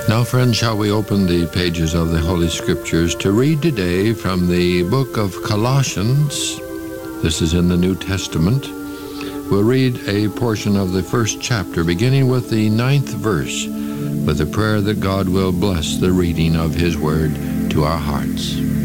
Now, friends, shall we open the pages of the Holy Scriptures to read today from the book of Colossians. This is in the New Testament. We'll read a portion of the first chapter, beginning with the 9th verse, with a prayer that God will bless the reading of His Word to our hearts.